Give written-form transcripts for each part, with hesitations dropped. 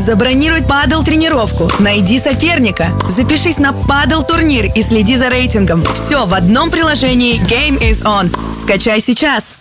Забронируй падл-тренировку, найди соперника, запишись на падл-турнир и следи за рейтингом. Все в одном приложении Game is On. Скачай сейчас.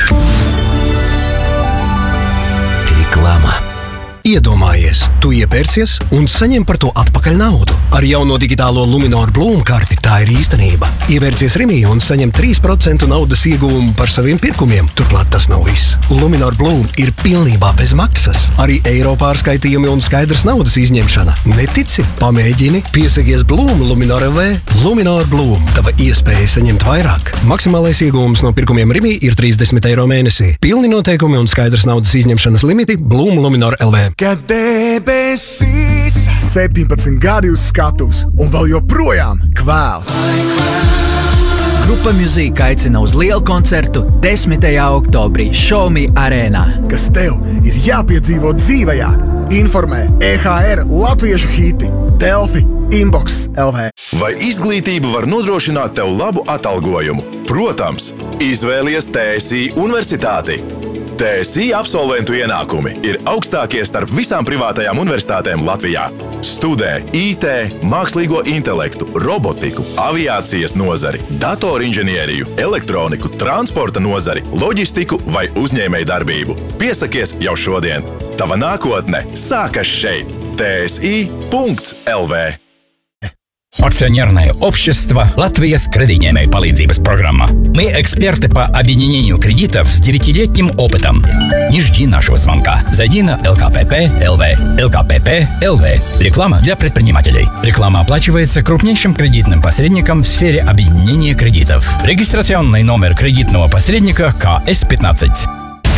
Reklāma. Iedomājies, tu iepērcies un saņem par to atpakaļ naudu. Ar jauno digitālo Luminor Bloom karti tā ir īstenība. Ievērcies Rimī un saņem 3% naudas ieguvumu par saviem pirkumiem. Turklāt tas nav viss. Luminor Bloom ir pilnībā bez maksas. Arī eiro pārskaitījumi un skaidrs naudas izņemšana. Netici? Pamēģini. Piesakies Bloom Luminor LV. Luminor Bloom. Tava iespēja saņemt vairāk. Maksimālais ieguvums no pirkumiem Rimī ir 30 eiro mēnesī. Pilni noteikumi un skaidrs naudas izņemšanas limiti Bloom Luminor LV. Kad debesīs 17 gadi uz skatuves un vēl joprojām kvēl. Grupa Mūzika aicina uz lielu koncertu 10. oktobrī Show Me Arēnā. Kas tev ir jāpiedzīvo dzīvajā? Informē EHR latviešu hiti Delfi Inbox LV. Vai izglītība var nodrošināt tev labu atalgojumu? Protams, izvēlies TSI Universitāti. TSI absolventu ienākumi ir augstākie starp visām privātajām universitātēm Latvijā. Studē IT, mākslīgo intelektu, robotiku, aviācijas nozari, datorinženieriju, elektroniku, transporta nozari, loģistiku vai uzņēmējdarbību. Piesakies jau šodien. Tava nākotne sākas šeit. TSI.LV. Акционерное общество «Латвия с кредитной palīdzības программа». Мы эксперты по объединению кредитов с 9-летним опытом. Не жди нашего звонка. Зайди на ЛКПП.ЛВ. ЛКПП.ЛВ. Реклама для предпринимателей. Реклама оплачивается крупнейшим кредитным посредником в сфере объединения кредитов. Регистрационный номер кредитного посредника КС-15.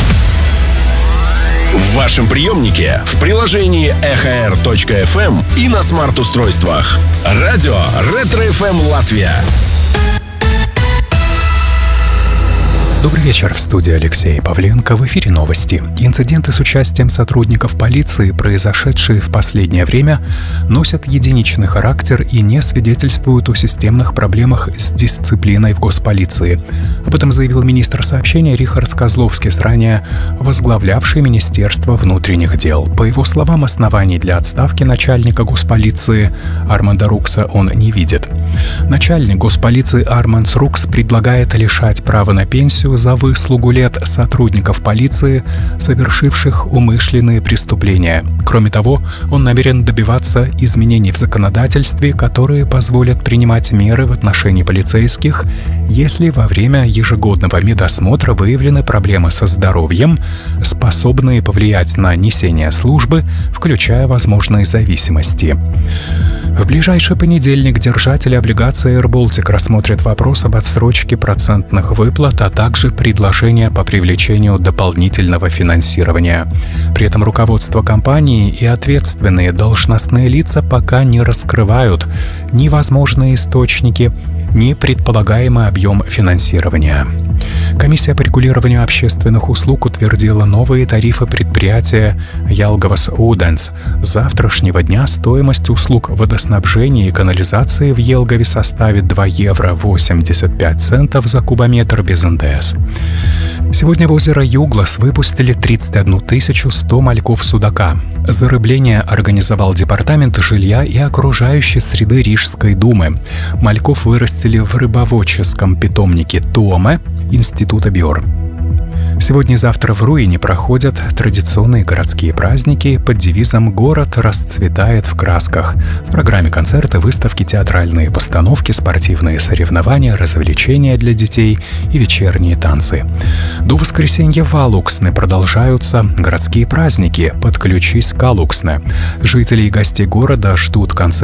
В вашем приемнике, в приложении EHR.FM и на смарт-устройствах. Радио Ретро-ФМ Латвия. Добрый вечер, в студии Алексей Павленко. В эфире новости. Инциденты с участием сотрудников полиции, произошедшие в последнее время, носят единичный характер и не свидетельствуют о системных проблемах с дисциплиной в госполиции. Об этом заявил министр сообщения Рихард Козловский, ранее возглавлявший Министерство внутренних дел. По его словам, оснований для отставки начальника госполиции Арманда Рукса он не видит. Начальник госполиции Армандс Рукс предлагает лишать права на пенсию за выслугу лет сотрудников полиции, совершивших умышленные преступления. Кроме того, он намерен добиваться изменений в законодательстве, которые позволят принимать меры в отношении полицейских, если во время ежегодного медосмотра выявлены проблемы со здоровьем, способные повлиять на несение службы, включая возможные зависимости. В ближайший понедельник держатели облигаций Air Baltic рассмотрят вопрос об отсрочке процентных выплат, а также предложения по привлечению дополнительного финансирования. При этом руководство компании и ответственные должностные лица пока не раскрывают ни возможные источники, ни предполагаемый объем финансирования. Комиссия по регулированию общественных услуг утвердила новые тарифы предприятия Jelgavas Ūdens. С завтрашнего дня стоимость услуг водоснабжения и канализации в Елгаве составит 2 евро 85 центов за кубометр без НДС. Сегодня в озеро Юглас выпустили 31 100 мальков судака. Зарыбление организовал Департамент жилья и окружающей среды Рижской думы. Мальков вырастили в рыбоводческом питомнике Томе Института Бьор. Сегодня и завтра в Руине проходят традиционные городские праздники под девизом «Город расцветает в красках». В программе концерты, выставки, театральные постановки, спортивные соревнования, развлечения для детей и вечерние танцы. До воскресенья в Алуксне продолжаются городские праздники «Подключись к Алуксне». Жители и гостей города ждут концерта